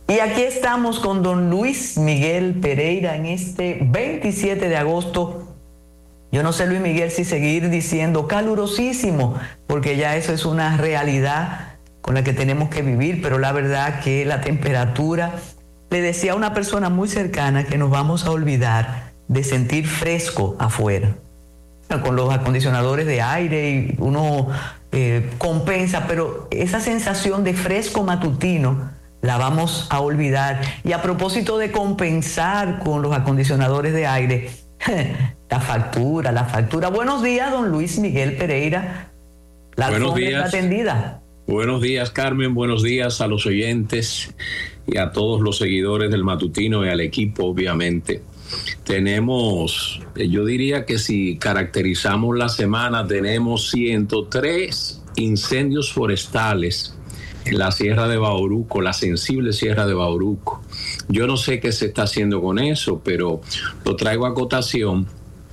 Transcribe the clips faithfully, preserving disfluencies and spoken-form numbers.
Y aquí estamos con don Luis Miguel Pereira en este veintisiete de agosto. Yo no sé, Luis Miguel, si seguir diciendo calurosísimo, porque ya eso es una realidad con la que tenemos que vivir, pero la verdad que la temperatura, le decía a una persona muy cercana que nos vamos a olvidar de sentir fresco afuera. Con los acondicionadores de aire y uno eh, compensa, pero esa sensación de fresco matutino la vamos a olvidar. Y a propósito de compensar con los acondicionadores de aire, la factura, la factura. Buenos días, don Luis Miguel Pereira. La Buenos días. Está atendida. Buenos días, Carmen. Buenos días a los oyentes y a todos los seguidores del matutino y al equipo, obviamente. Tenemos, yo diría que si caracterizamos la semana, tenemos ciento tres incendios forestales en la Sierra de Bauruco, la sensible Sierra de Bauruco. Yo no sé qué se está haciendo con eso, pero lo traigo a cotación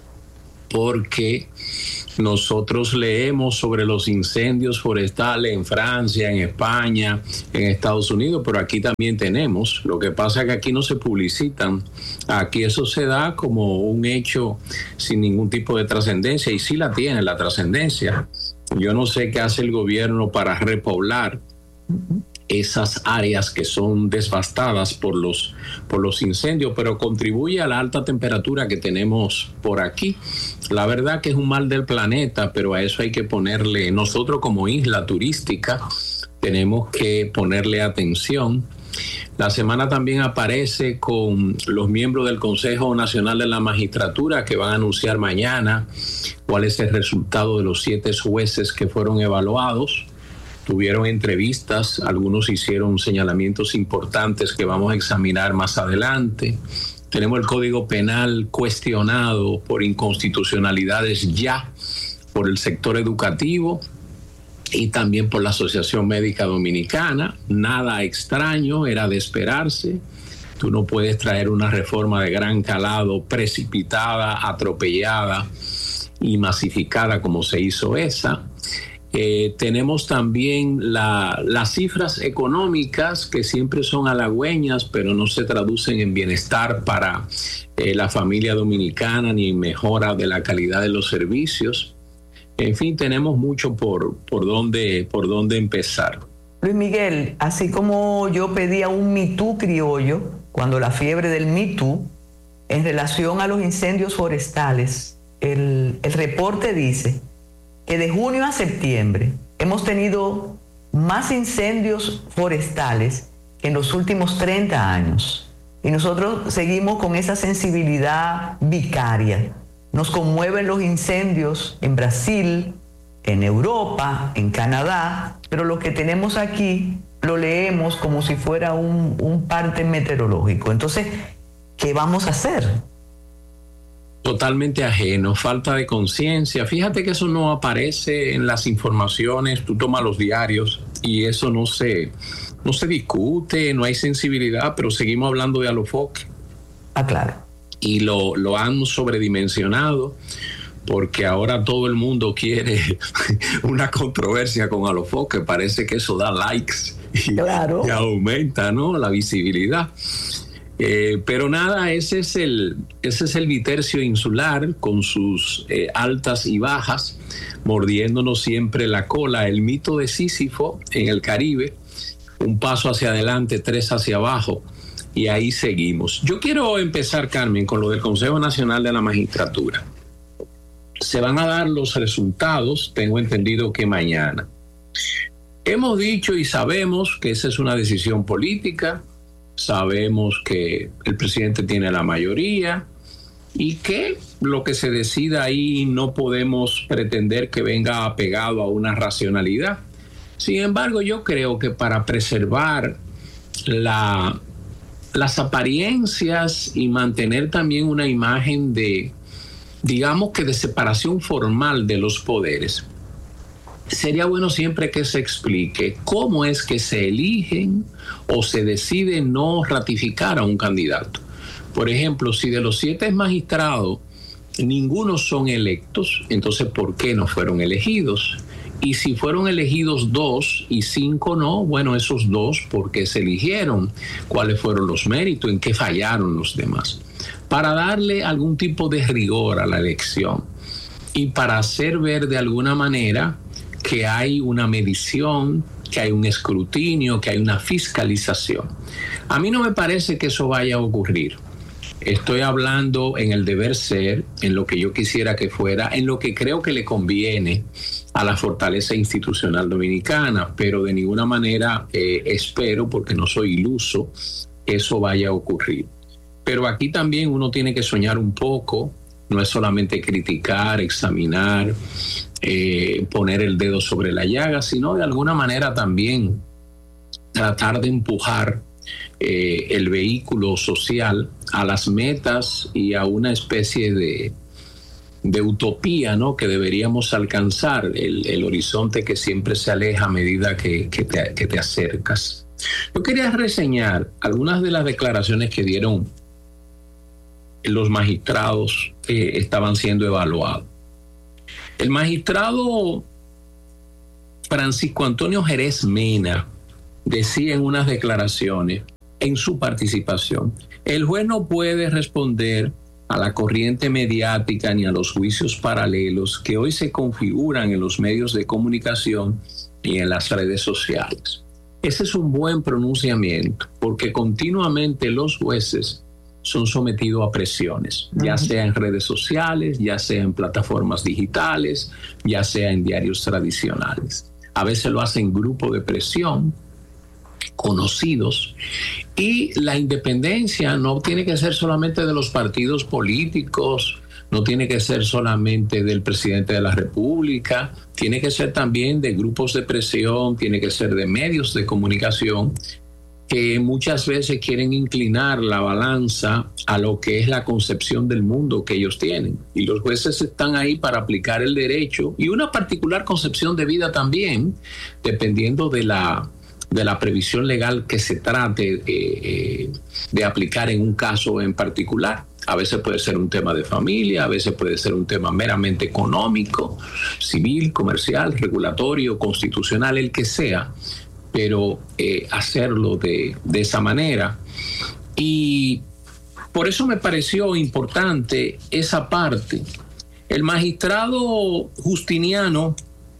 porque nosotros leemos sobre los incendios forestales en Francia, en España, en Estados Unidos, pero aquí también tenemos. Lo que pasa es que aquí no se publicitan. Aquí eso se da como un hecho sin ningún tipo de trascendencia, y sí la tiene la trascendencia. Yo no sé qué hace el gobierno para repoblar esas áreas que son devastadas por los, por los incendios, pero contribuye a la alta temperatura que tenemos por aquí. La verdad que es un mal del planeta, pero a eso hay que ponerle, nosotros como isla turística, tenemos que ponerle atención. La semana también aparece con los miembros del Consejo Nacional de la Magistratura, que van a anunciar mañana cuál es el resultado de los siete jueces que fueron evaluados. Tuvieron entrevistas, algunos hicieron señalamientos importantes que vamos a examinar más adelante. Tenemos el Código Penal cuestionado por inconstitucionalidades ya por el sector educativo y también por la Asociación Médica Dominicana. Nada extraño, era de esperarse. Tú no puedes traer una reforma de gran calado precipitada, atropellada y masificada como se hizo esa. Eh, tenemos también la, las cifras económicas que siempre son halagüeñas, pero no se traducen en bienestar para eh, la familia dominicana ni en mejora de la calidad de los servicios. En fin, tenemos mucho por, por, dónde, por dónde empezar. Luis Miguel, así como yo pedía un Me Too criollo, cuando la fiebre del Me Too, en relación a los incendios forestales, el, el reporte dice que de junio a septiembre hemos tenido más incendios forestales que en los últimos treinta años. Y nosotros seguimos con esa sensibilidad vicaria. Nos conmueven los incendios en Brasil, en Europa, en Canadá, pero lo que tenemos aquí lo leemos como si fuera un, un parte meteorológico. Entonces, ¿qué vamos a hacer? Totalmente ajeno, falta de conciencia. Fíjate que eso no aparece en las informaciones. Tú tomas los diarios y eso no se, no se discute, no hay sensibilidad, pero seguimos hablando de Alofoque. Ah, claro. Y lo, lo han sobredimensionado porque ahora todo el mundo quiere una controversia con Alofoque. Parece que eso da likes y, claro. y aumenta, ¿no?, la visibilidad. Eh, pero nada, ese es el ese es el vitercio insular con sus eh, altas y bajas, mordiéndonos siempre la cola. El mito de Sísifo en el Caribe, un paso hacia adelante, tres hacia abajo, y ahí seguimos. Yo quiero empezar, Carmen, con lo del Consejo Nacional de la Magistratura. Se van a dar los resultados, tengo entendido que mañana. Hemos dicho y sabemos que esa es una decisión política. Sabemos que el presidente tiene la mayoría y que lo que se decida ahí no podemos pretender que venga apegado a una racionalidad. Sin embargo, yo creo que para preservar la, las apariencias y mantener también una imagen de, digamos que de separación formal de los poderes, sería bueno siempre que se explique cómo es que se eligen o se decide no ratificar a un candidato. Por ejemplo, si de los siete magistrados ninguno son electos, entonces ¿por qué no fueron elegidos? Y si fueron elegidos dos y cinco no, bueno, esos dos, ¿por qué se eligieron? ¿Cuáles fueron los méritos? ¿En qué fallaron los demás? Para darle algún tipo de rigor a la elección y para hacer ver de alguna manera que hay una medición, que hay un escrutinio, que hay una fiscalización. A mí no me parece que eso vaya a ocurrir. Estoy hablando en el deber ser, en lo que yo quisiera que fuera, en lo que creo que le conviene a la fortaleza institucional dominicana, pero de ninguna manera eh, espero, porque no soy iluso, que eso vaya a ocurrir. Pero aquí también uno tiene que soñar un poco, no es solamente criticar, examinar, eh, poner el dedo sobre la llaga, sino de alguna manera también tratar de empujar eh, el vehículo social a las metas y a una especie de, de utopía, ¿no?, que deberíamos alcanzar, el, el horizonte que siempre se aleja a medida que, que, te, que te acercas. Yo quería reseñar algunas de las declaraciones que dieron los magistrados que estaban siendo evaluados. El magistrado Francisco Antonio Jerez Mena decía en unas declaraciones, en su participación, el juez no puede responder a la corriente mediática ni a los juicios paralelos que hoy se configuran en los medios de comunicación y en las redes sociales. Ese es un buen pronunciamiento, porque continuamente los jueces son sometidos a presiones, ya uh-huh. sea en redes sociales, ya sea en plataformas digitales, ya sea en diarios tradicionales. A veces lo hacen grupos de presión, conocidos, y la independencia no tiene que ser solamente de los partidos políticos, no tiene que ser solamente del presidente de la República, tiene que ser también de grupos de presión, tiene que ser de medios de comunicación que muchas veces quieren inclinar la balanza a lo que es la concepción del mundo que ellos tienen. Y los jueces están ahí para aplicar el derecho y una particular concepción de vida también, dependiendo de la, de la previsión legal que se trate eh, eh, de aplicar en un caso en particular. A veces puede ser un tema de familia, a veces puede ser un tema meramente económico, civil, comercial, regulatorio, constitucional, el que sea, pero eh, hacerlo de, de esa manera. Y por eso me pareció importante esa parte. El magistrado Justiniano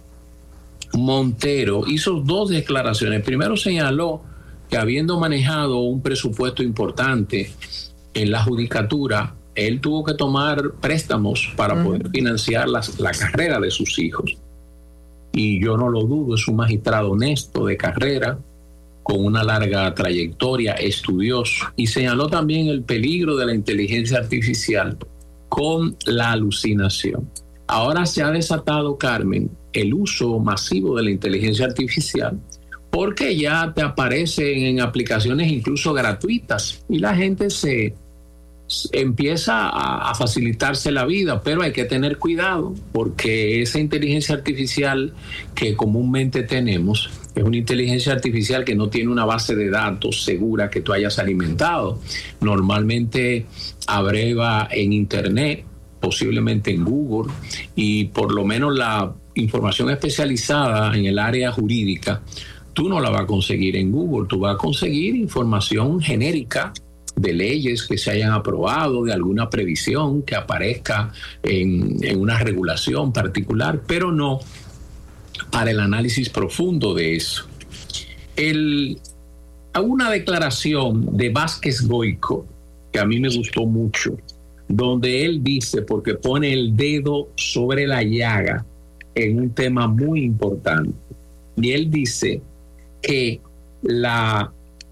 Montero hizo dos declaraciones. Primero señaló que habiendo manejado un presupuesto importante en la judicatura, él tuvo que tomar préstamos para uh-huh. poder financiar las, la carrera de sus hijos. Y yo no lo dudo, es un magistrado honesto de carrera, con una larga trayectoria, estudioso, y señaló también el peligro de la inteligencia artificial con la alucinación. Ahora se ha desatado, Carmen, el uso masivo de la inteligencia artificial, porque ya te aparecen en aplicaciones incluso gratuitas, y la gente se empieza a, a facilitarse la vida, pero hay que tener cuidado porque esa inteligencia artificial que comúnmente tenemos es una inteligencia artificial que no tiene una base de datos segura que tú hayas alimentado. Normalmente abreva en internet, posiblemente en Google, y por lo menos la información especializada en el área jurídica tú no la vas a conseguir en Google, tú vas a conseguir información genérica de leyes que se hayan aprobado, de alguna previsión que aparezca en, en una regulación particular, pero no para el análisis profundo de eso. El, una declaración de Vázquez Goico, que a mí me gustó mucho, donde él dice, porque pone el dedo sobre la llaga en un tema muy importante, y él dice que la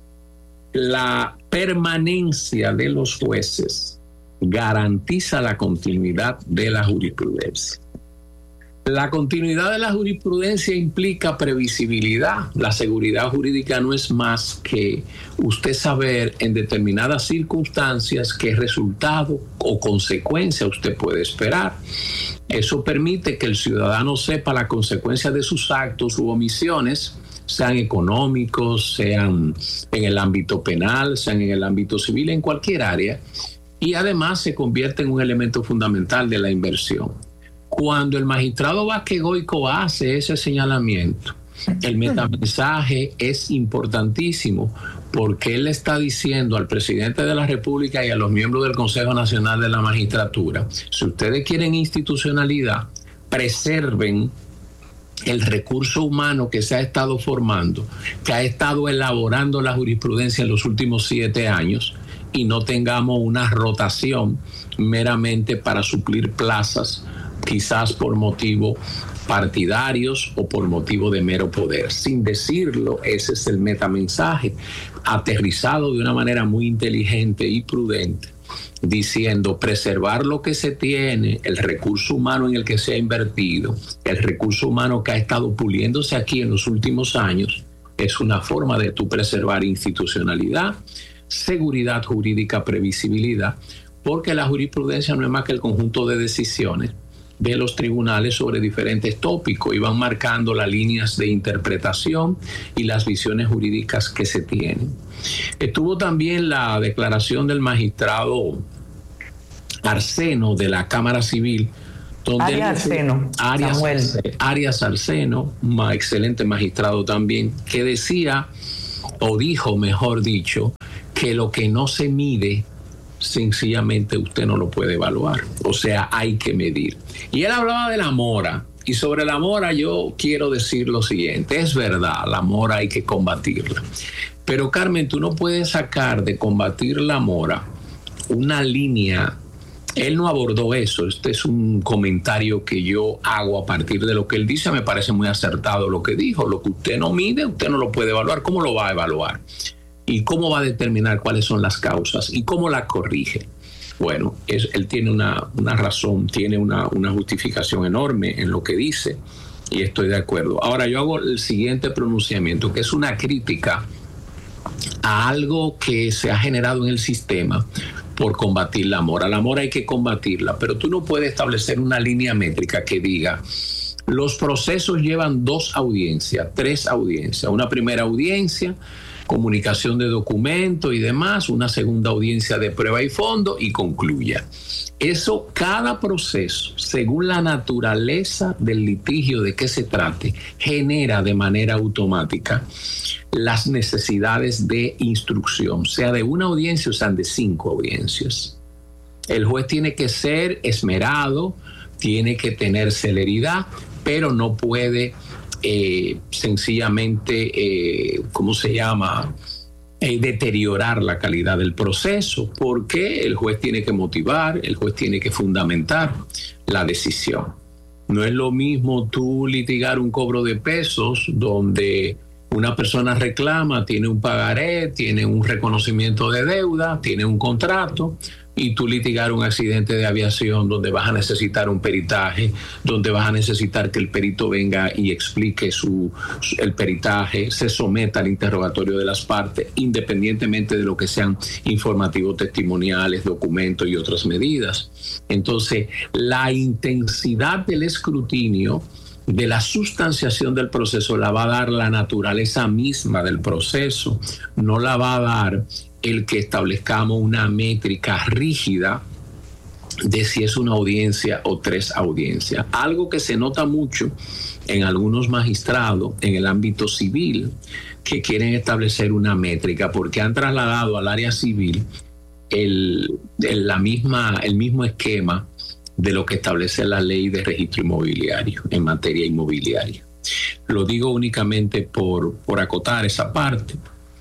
La permanencia de los jueces garantiza la continuidad de la jurisprudencia. La continuidad de la jurisprudencia implica previsibilidad. La seguridad jurídica no es más que usted saber en determinadas circunstancias qué resultado o consecuencia usted puede esperar. Eso permite que el ciudadano sepa la consecuencia de sus actos u omisiones, sean económicos, sean en el ámbito penal, sean en el ámbito civil, en cualquier área, y además se convierte en un elemento fundamental de la inversión. Cuando el magistrado Vázquez Goico hace ese señalamiento, el metamensaje es importantísimo, porque él le está diciendo al presidente de la República y a los miembros del Consejo Nacional de la Magistratura: si ustedes quieren institucionalidad, preserven el recurso humano que se ha estado formando, que ha estado elaborando la jurisprudencia en los últimos siete años, y no tengamos una rotación meramente para suplir plazas, quizás por motivo partidarios o por motivo de mero poder. Sin decirlo, ese es el metamensaje, aterrizado de una manera muy inteligente y prudente, diciendo: preservar lo que se tiene, el recurso humano en el que se ha invertido, el recurso humano que ha estado puliéndose aquí en los últimos años, es una forma de tú preservar institucionalidad, seguridad jurídica, previsibilidad, porque la jurisprudencia no es más que el conjunto de decisiones de los tribunales sobre diferentes tópicos, y van marcando las líneas de interpretación y las visiones jurídicas que se tienen. Estuvo también la declaración del magistrado Arseno de la Cámara Civil, donde Arias Arseno, Arias, Arias Arseno, un excelente magistrado también, que decía, o dijo, mejor dicho, que lo que no se mide, sencillamente usted no lo puede evaluar. O sea, hay que medir. Y él hablaba de la mora. Y sobre la mora yo quiero decir lo siguiente: es verdad, la mora hay que combatirla. Pero Carmen, tú no puedes sacar de combatir la mora una línea. Él no abordó eso. Este es un comentario que yo hago a partir de lo que él dice. Me parece muy acertado lo que dijo. Lo que usted no mide, usted no lo puede evaluar. ¿Cómo lo va a evaluar? ¿Y cómo va a determinar cuáles son las causas? ¿Y cómo las corrige? Bueno, es, él tiene una, una razón, tiene una, una justificación enorme en lo que dice, y estoy de acuerdo. Ahora yo hago el siguiente pronunciamiento, que es una crítica a algo que se ha generado en el sistema por combatir la mora. La mora hay que combatirla, pero tú no puedes establecer una línea métrica que diga: los procesos llevan dos audiencias, tres audiencias, una primera audiencia, comunicación de documentos y demás, una segunda audiencia de prueba y fondo, y concluya. Eso, cada proceso, según la naturaleza del litigio de que se trate, genera de manera automática las necesidades de instrucción, sea de una audiencia o sean de cinco audiencias. El juez tiene que ser esmerado, tiene que tener celeridad, pero no puede Eh, sencillamente, eh, ¿cómo se llama? Eh, deteriorar la calidad del proceso, porque el juez tiene que motivar, el juez tiene que fundamentar la decisión. No es lo mismo tú litigar un cobro de pesos donde una persona reclama, tiene un pagaré, tiene un reconocimiento de deuda, tiene un contrato, y tú litigar un accidente de aviación donde vas a necesitar un peritaje, donde vas a necesitar que el perito venga y explique su, su, el peritaje, se someta al interrogatorio de las partes, independientemente de lo que sean informativos testimoniales, documentos y otras medidas. Entonces, la intensidad del escrutinio, de la sustanciación del proceso, la va a dar la naturaleza misma del proceso, no la va a dar el que establezcamos una métrica rígida de si es una audiencia o tres audiencias. Algo que se nota mucho en algunos magistrados en el ámbito civil, que quieren establecer una métrica porque han trasladado al área civil el, el, la misma, el mismo esquema de lo que establece la ley de registro inmobiliario en materia inmobiliaria. Lo digo únicamente por, por acotar esa parte.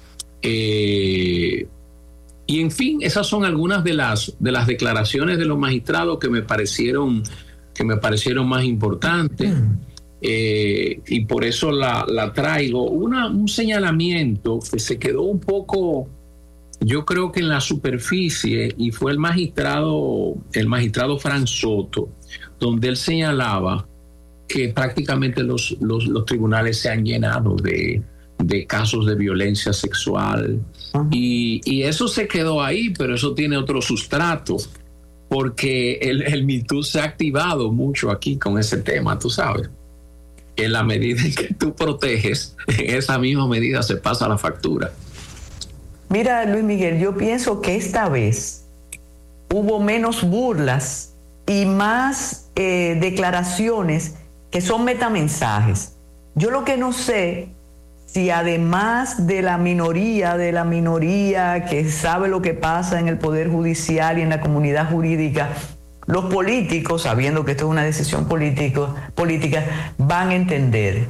Eh, y en fin, esas son algunas de las, de las declaraciones de los magistrados que me parecieron, que me parecieron más importantes. Eh, y por eso la, la traigo. Una, un señalamiento que se quedó un poco, yo creo que en la superficie, y fue el magistrado, el magistrado Fran Soto, donde él señalaba que prácticamente los, los, los tribunales se han llenado de, de casos de violencia sexual. Uh-huh. y, y eso se quedó ahí, pero eso tiene otro sustrato, porque el, el Me Too se ha activado mucho aquí con ese tema, tú sabes. En la medida en que tú proteges, en esa misma medida se pasa la factura. Mira, Luis Miguel, yo pienso que esta vez hubo menos burlas y más eh, declaraciones que son metamensajes. Yo lo que no sé, si además de la minoría, de la minoría que sabe lo que pasa en el Poder Judicial y en la comunidad jurídica, los políticos, sabiendo que esto es una decisión político, política, van a entender.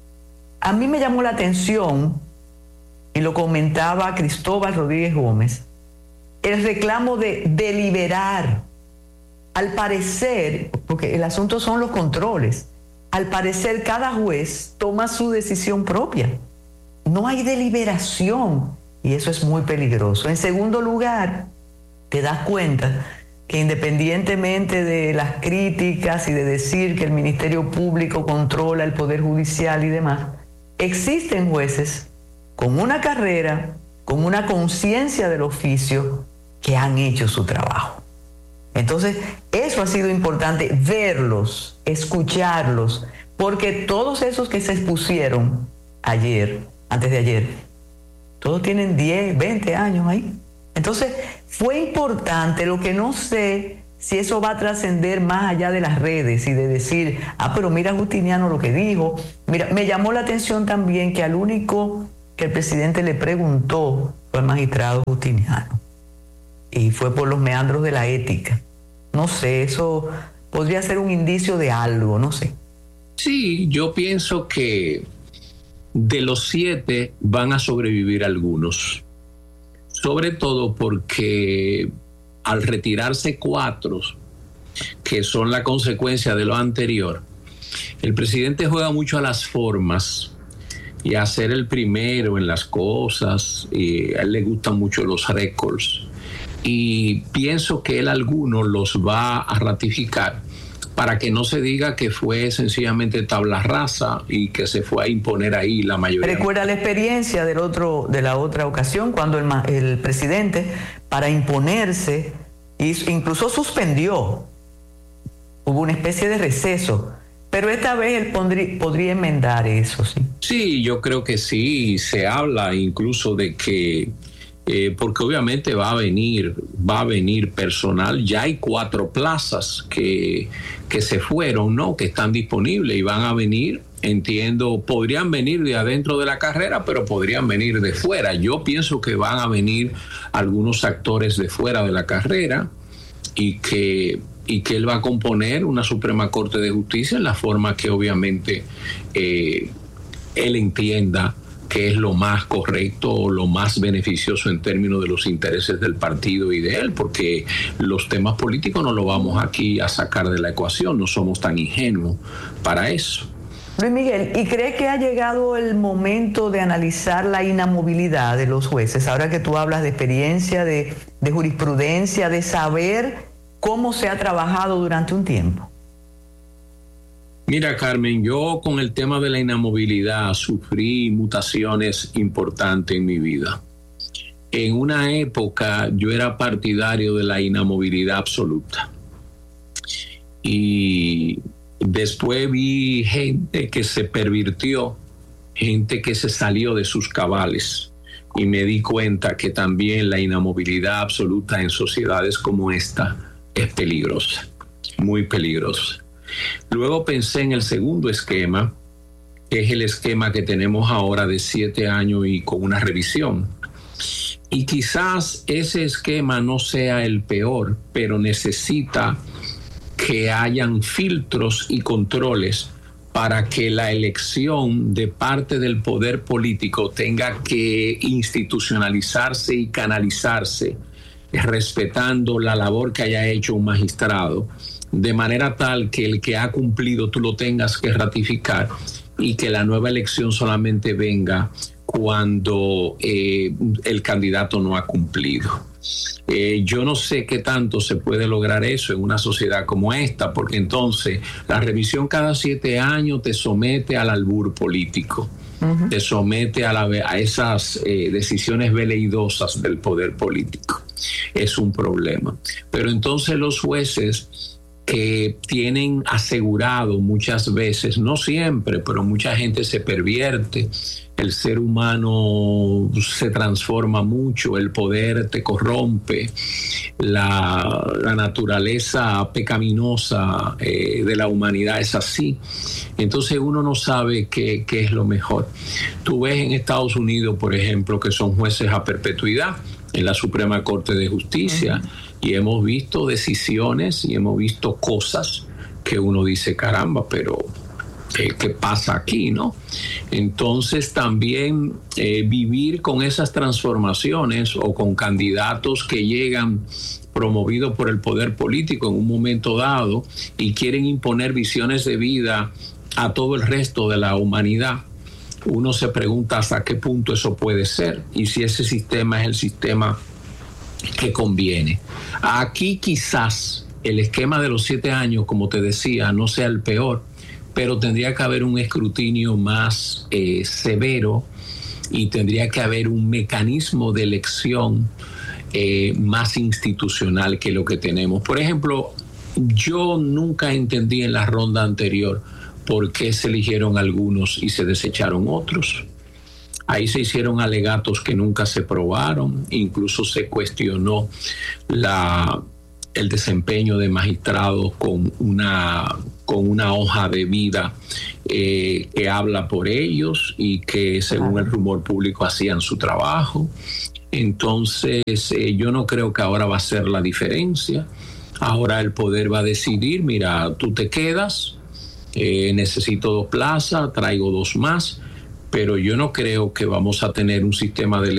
A mí me llamó la atención, y lo comentaba Cristóbal Rodríguez Gómez, el reclamo de deliberar. Al parecer, porque el asunto son los controles, al parecer cada juez toma su decisión propia. No hay deliberación y eso es muy peligroso. En segundo lugar, te das cuenta que independientemente de las críticas y de decir que el Ministerio Público controla el Poder Judicial y demás, existen jueces con una carrera, con una conciencia del oficio, que han hecho su trabajo. Entonces, eso ha sido importante, verlos, escucharlos, porque todos esos que se expusieron ayer, antes de ayer, todos tienen diez, veinte años ahí. Entonces, fue importante. Lo que no sé si eso va a trascender más allá de las redes y de decir, ah, pero mira Justiniano lo que dijo. Mira, me llamó la atención también que al único que el presidente le preguntó fue al magistrado Justiniano. Y fue por los meandros de la ética. No sé, eso podría ser un indicio de algo, no sé. Sí, yo pienso que de los siete van a sobrevivir algunos. Sobre todo porque al retirarse cuatro, que son la consecuencia de lo anterior, el presidente juega mucho a las formas y a ser el primero en las cosas. Y a él le gustan mucho los récords. Y pienso que él algunos los va a ratificar para que no se diga que fue sencillamente tabla rasa y que se fue a imponer ahí la mayoría. Recuerda la experiencia del otro, de la otra ocasión, cuando el, el presidente, para imponerse, hizo, incluso suspendió, hubo una especie de receso, pero esta vez él pondrí, podría enmendar eso, ¿sí? Sí, yo creo que sí, se habla incluso de que Eh, porque obviamente va a venir, va a venir personal. Ya hay cuatro plazas que, que se fueron, ¿no? Que están disponibles y van a venir, entiendo, podrían venir de adentro de la carrera, pero podrían venir de fuera. Yo pienso que van a venir algunos actores de fuera de la carrera y que, y que él va a componer una Suprema Corte de Justicia en la forma que obviamente eh, él entienda que es lo más correcto o lo más beneficioso en términos de los intereses del partido y de él, porque los temas políticos no los vamos aquí a sacar de la ecuación, no somos tan ingenuos para eso. Luis Miguel, ¿y cree que ha llegado el momento de analizar la inamovilidad de los jueces? Ahora que tú hablas de experiencia, de, de jurisprudencia, de saber cómo se ha trabajado durante un tiempo. Mira, Carmen, yo con el tema de la inamovilidad sufrí mutaciones importantes en mi vida. En una época yo era partidario de la inamovilidad absoluta. Y después vi gente que se pervirtió, gente que se salió de sus cabales. Y me di cuenta que también la inamovilidad absoluta en sociedades como esta es peligrosa, muy peligrosa. Luego pensé en el segundo esquema, que es el esquema que tenemos ahora de siete años y con una revisión. Y quizás ese esquema no sea el peor, pero necesita que hayan filtros y controles para que la elección de parte del poder político tenga que institucionalizarse y canalizarse, respetando la labor que haya hecho un magistrado, de manera tal que el que ha cumplido tú lo tengas que ratificar y que la nueva elección solamente venga cuando eh, el candidato no ha cumplido. Eh, yo no sé qué tanto se puede lograr eso en una sociedad como esta, porque entonces la revisión cada siete años te somete al albur político, uh-huh. te somete a, la, a esas eh, decisiones veleidosas del poder político. Es un problema. Pero entonces los jueces que tienen asegurado muchas veces, no siempre, pero mucha gente se pervierte, el ser humano se transforma mucho, el poder te corrompe, la, la naturaleza pecaminosa eh, de la humanidad es así. Entonces uno no sabe qué, qué es lo mejor. Tú ves en Estados Unidos, por ejemplo, que son jueces a perpetuidad en la Suprema Corte de Justicia, uh-huh. Y hemos visto decisiones y hemos visto cosas que uno dice, caramba, pero ¿qué, qué pasa aquí, no? Entonces también eh, vivir con esas transformaciones o con candidatos que llegan promovidos por el poder político en un momento dado y quieren imponer visiones de vida a todo el resto de la humanidad, uno se pregunta hasta qué punto eso puede ser y si ese sistema es el sistema que conviene. Aquí quizás el esquema de los siete años, como te decía, no sea el peor, pero tendría que haber un escrutinio más eh, severo y tendría que haber un mecanismo de elección eh, más institucional que lo que tenemos. Por ejemplo, yo nunca entendí en la ronda anterior por qué se eligieron algunos y se desecharon otros. Ahí se hicieron alegatos que nunca se probaron, incluso se cuestionó la, el desempeño de magistrados con una, con una hoja de vida eh, que habla por ellos y que según el rumor público hacían su trabajo. Entonces eh, yo no creo que ahora va a ser la diferencia. Ahora el poder va a decidir, mira, tú te quedas, eh, necesito dos plazas, traigo dos más, pero yo no creo que vamos a tener un sistema de